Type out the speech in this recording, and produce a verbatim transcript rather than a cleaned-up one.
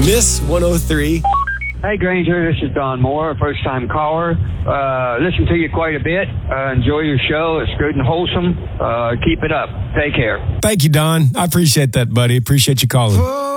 Miss one oh three. Hey, Granger, this is Don Moore, first-time caller. Uh, listen to you quite a bit. Uh, enjoy your show. It's good and wholesome. Uh, keep it up. Take care. Thank you, Don. I appreciate that, buddy. Appreciate you calling.